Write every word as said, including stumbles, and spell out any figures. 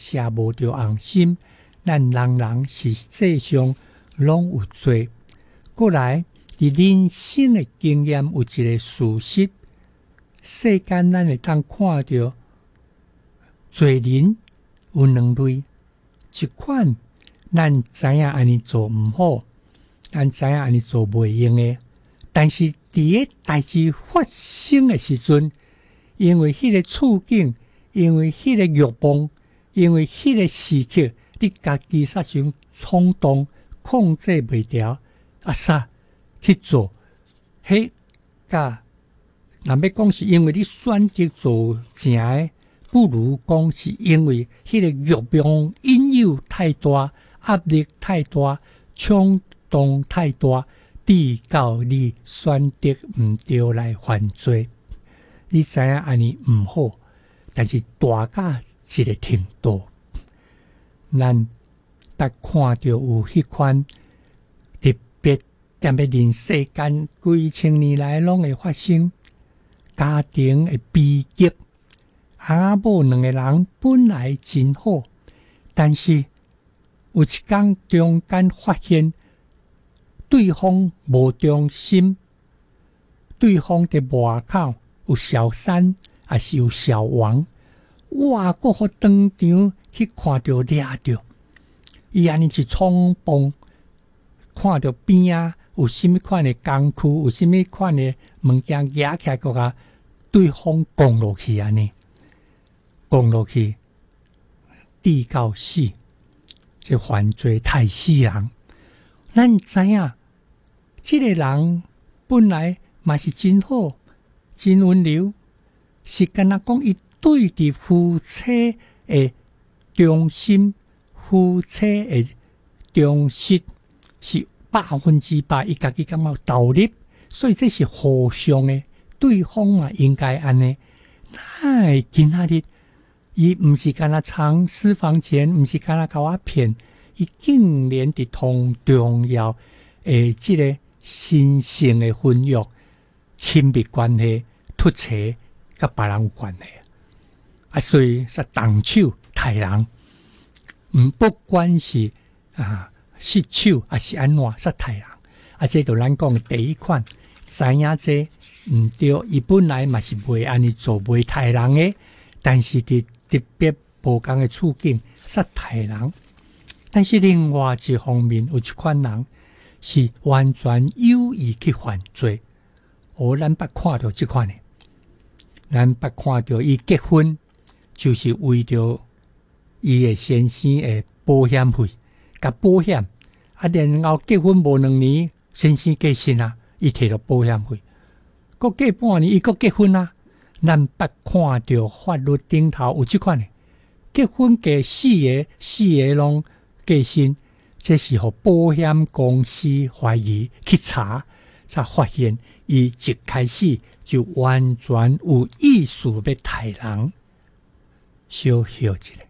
下无着红心，咱人人是世上拢有罪。过来，伫人生的经验有一个事实，世间咱会当看到罪人有两类，一款咱知影安尼做毋好，咱知影安尼做袂用的，但是伫个代志发生的时阵，因为迄个处境，因为迄个欲望，因为迄个时刻，你家己煞想冲动，控制袂牢，啊煞去做，迄甲若要讲是因为你选择做正的，不如讲是因为迄个欲望引诱太大，压力太大，冲动太大，致到你选择毋对来犯罪。你知影安尼毋好，但是大到一个程度，咱捌看到有迄款特别踮咧人世间几千年来拢会发生家庭的悲剧。阿某两个人本来真好，但是有一天中间发现对方无忠心，对方伫外口有小三，还是有小王，哇！搁互当场去看到掠着，伊安尼一冲动，看到边啊有啥物款的工具，有啥物款的物件举起来，搁甲对方讲落去安尼。讲落去，致到死，这犯罪太死人。咱知影，这个人本来嘛是真好，真温柔，是敢若讲伊对伫夫妻的忠心，夫妻的忠实是百分之百，伊家己感觉有道理，所以这是互相的，对方嘛应该安尼。哪会今仔日？伊毋是干那藏私房钱，毋是干那甲我骗，伊竟然伫同重要诶，即个神圣诶婚约、亲密关系突切，甲别人有关系啊！所以是动手杀人，毋不管是啊失手还是安怎杀杀人，啊，这就咱讲诶第一款，知影这毋对，伊本来嘛是袂安尼做，袂杀人诶，但是伫特别无共的处境杀害人，但是另外一方面有一款人是完全有意去犯罪。哦，咱捌看到这款的，咱捌看到伊结婚就是为着伊的先生的保险费，甲保险啊，然后结婚无两年，先生过身啊，伊摕到保险费，过过半年伊过结婚啊。咱捌看到法律顶头有即款的，结婚过四个，四个拢过身，这是互保险公司怀疑去查，才发现伊一开始就完全有意思要杀人。小休一下。